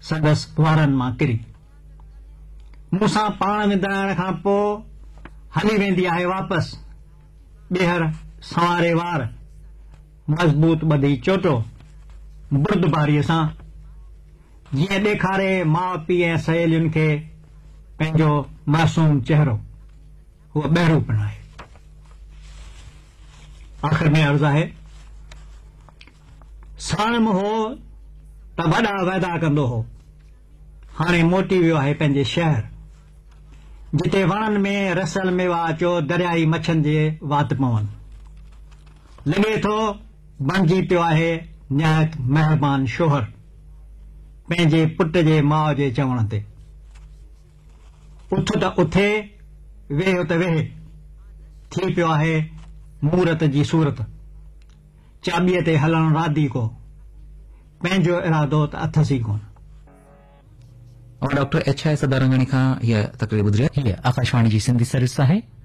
संदसि वारनि मां किरी। मूंसां पाण विंदराइण खां पोइ हली वेंदी आहे वापसि, ॿीहर संवारे वार, मज़बूत ॿधी चोटो बुर्दबारीअ सां, जीअं ॾेखारे माउ पीउ ऐं सहेलियुनि खे पंहिंजो मासूम चेहरो। हूअ ॿाहिरो पिण आहे। आख़िर में अर्ज़ु आहे, साणम हो त वॾा वाइदा कंदो हो, हाणे मोटी वियो आहे पंहिंजे शहर, जिते वणनि में रसियल मेवा अचो दरियाई मच्छनि जे वात पवनि। लॻे थो बणिजी पियो आहे निहायत महिरबान शोहर, पंहिंजे पुट जे माउ जे चवण ते। उथ त उथे, वेह त वेह, थी पियो आहे मूरत जी सूरत, चाॿीअ ते हलण रादी को, पंहिंजो इरादो त अथसि ई कोन। और डॉक्टर एच आई सदारंगणी खां हीअ तकरीर ॿुधी। हीअ आकाशवाणी जी सिंधी सर्विस आहे।